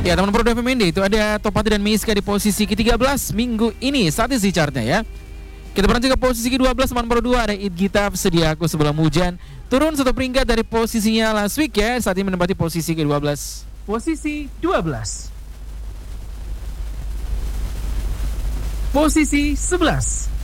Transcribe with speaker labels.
Speaker 1: Ya teman Pro FMND itu ada Topati dan Miska di posisi ke-13 minggu ini saat ini chartnya ya. Kita beranjak ke posisi ke-12 teman Pro 2 ada It Gita Sedia Aku Sebelum Hujan. Turun satu peringkat dari posisinya last week ya, saat ini menempati posisi ke-12.
Speaker 2: Posisi 12. Posisi 11.